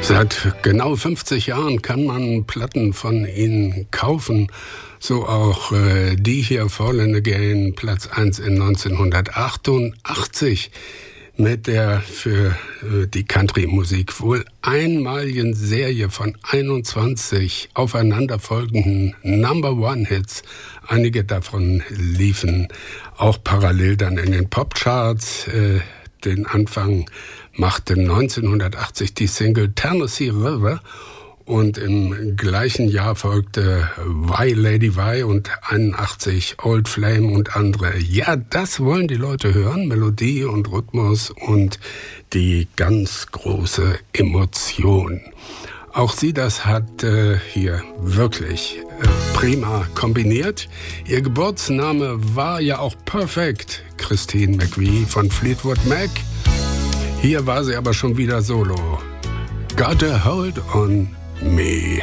Seit genau 50 Jahren kann man Platten von ihnen kaufen. So auch die hier, Fall in Again, Platz 1 in 1988 mit der für die Country-Musik wohl einmaligen Serie von 21 aufeinanderfolgenden Number-One-Hits. Einige davon liefen auch parallel dann in den Popcharts. Den Anfang machte 1980 die Single Tennessee River und im gleichen Jahr folgte Why Lady Why und 81 Old Flame und andere. Ja, das wollen die Leute hören, Melodie und Rhythmus und die ganz große Emotion. Auch sie das hat hier wirklich prima kombiniert. Ihr Geburtsname war ja auch perfekt, Christine McVie von Fleetwood Mac. Hier war sie aber schon wieder solo. Got a hold on me.